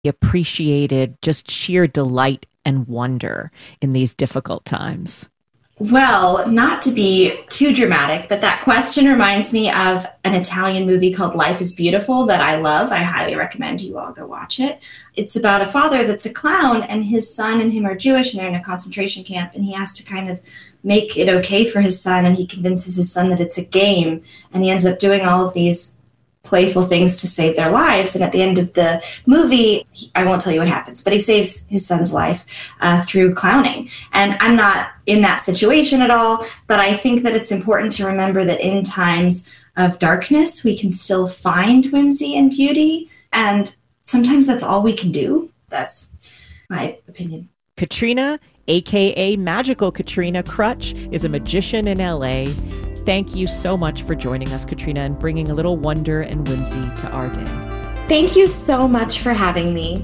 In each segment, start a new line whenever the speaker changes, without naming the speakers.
appreciated just sheer delight and wonder in these difficult times?
Well, not to be too dramatic, but that question reminds me of an Italian movie called Life is Beautiful that I love. I highly recommend you all go watch it. It's about a father that's a clown, and his son and him are Jewish, and they're in a concentration camp, and he has to kind of make it okay for his son, and he convinces his son that it's a game, and he ends up doing all of these playful things to save their lives. And at the end of the movie, I won't tell you what happens, but he saves his son's life through clowning. And I'm not in that situation at all, but I think that it's important to remember that in times of darkness, we can still find whimsy and beauty. And sometimes that's all we can do. That's my opinion.
Katrina, aka Magical Katrina Crutch, is a magician in LA. Thank you so much for joining us, Katrina, and bringing a little wonder and whimsy to our day.
Thank you so much for having me.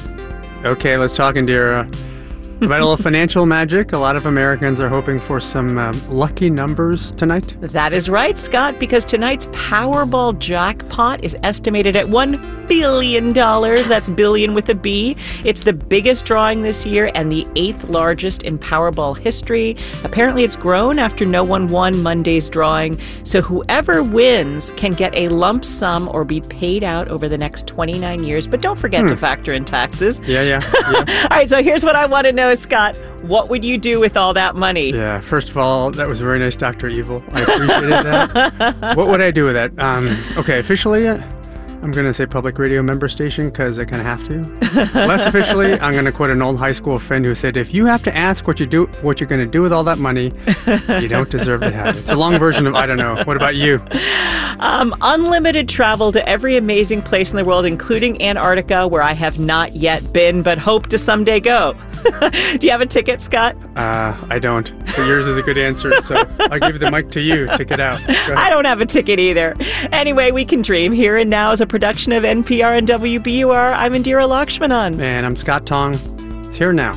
Okay, let's talk, Indira. About a little financial magic. A lot of Americans are hoping for some lucky numbers tonight.
That is right, Scott, because tonight's Powerball jackpot is estimated at $1 billion. That's billion with a B. It's the biggest drawing this year and the 8th largest in Powerball history. Apparently, it's grown after no one won Monday's drawing. So whoever wins can get a lump sum or be paid out over the next 29 years. But don't forget to factor in taxes.
Yeah.
All right, so here's what I want to know, Scott. What would you do with all that money?
Yeah, first of all, that was very nice, Dr. Evil. I appreciated that. What would I do with that? Okay, officially, I'm going to say public radio member station because I kind of have to. Less officially, I'm going to quote an old high school friend who said, if you have to ask what you're going to do with all that money, you don't deserve to have it. It's a long version of I don't know. What about you?
Unlimited travel to every amazing place in the world, including Antarctica, where I have not yet been, but hope to someday go. Do you have a ticket, Scott?
I don't. But yours is a good answer, so I'll give the mic to you. Ticket out.
I don't have a ticket either. Anyway, we can dream. Here and Now is a production of NPR and WBUR. I'm Indira Lakshmanan.
And I'm Scott Tong. It's Here Now.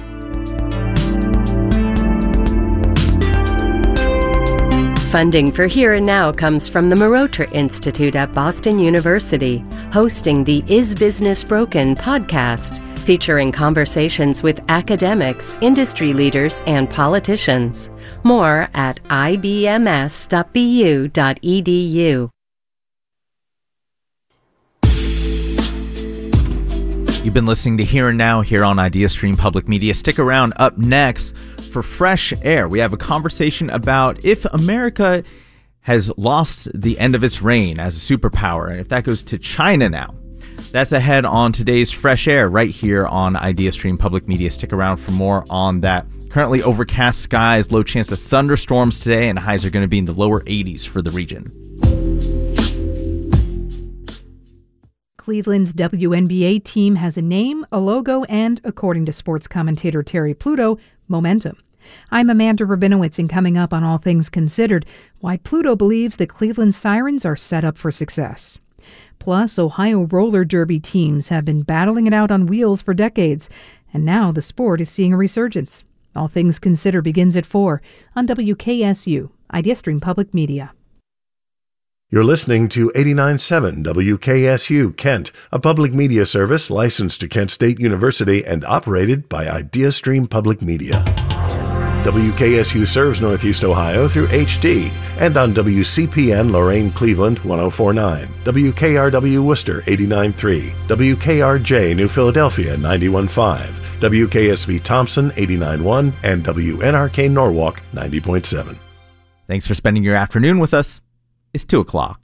Funding for Here and Now comes from the Marotra Institute at Boston University, hosting the Is Business Broken podcast, featuring conversations with academics, industry leaders, and politicians. More at ibms.bu.edu.
You've been listening to Here and Now here on IdeaStream Public Media. Stick around. Up next, for Fresh Air, we have a conversation about if America has lost the end of its reign as a superpower, and if that goes to China now. That's ahead on today's Fresh Air right here on IdeaStream Public Media. Stick around for more on that. Currently overcast skies, low chance of thunderstorms today, and highs are going to be in the lower 80s for the region.
Cleveland's WNBA team has a name, a logo, and, according to sports commentator Terry Pluto, momentum. I'm Amanda Rabinowitz, and coming up on All Things Considered, why Pluto believes the Cleveland Sirens are set up for success. Plus, Ohio roller derby teams have been battling it out on wheels for decades, and now the sport is seeing a resurgence. All Things Considered begins at 4 on WKSU, IdeaStream Public Media.
You're listening to 89.7 WKSU Kent, a public media service licensed to Kent State University and operated by IdeaStream Public Media. WKSU serves Northeast Ohio through HD and on WCPN Lorain Cleveland 104.9, WKRW Worcester 89.3, WKRJ New Philadelphia 91.5, WKSV Thompson 89.1, and WNRK Norwalk 90.7.
Thanks for spending your afternoon with us. It's 2 o'clock.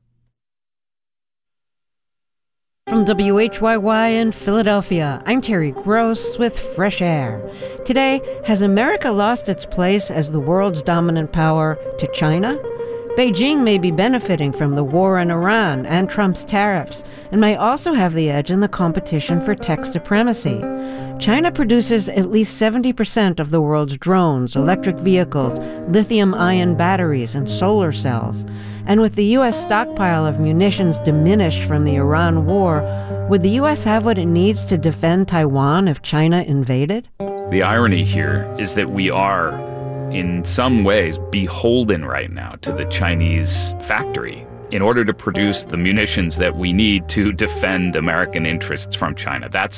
From WHYY in Philadelphia, I'm Terry Gross with Fresh Air. Today, has America lost its place as the world's dominant power to China? Beijing may be benefiting from the war in Iran and Trump's tariffs, and may also have the edge in the competition for tech supremacy. China produces at least 70% of the world's drones, electric vehicles, lithium-ion batteries, and solar cells. And with the U.S. stockpile of munitions diminished from the Iran war, would the U.S. have what it needs to defend Taiwan if China invaded?
The irony here is that we are, in some ways, beholden right now to the Chinese factory. in order to produce the munitions that we need to defend American interests from China. That's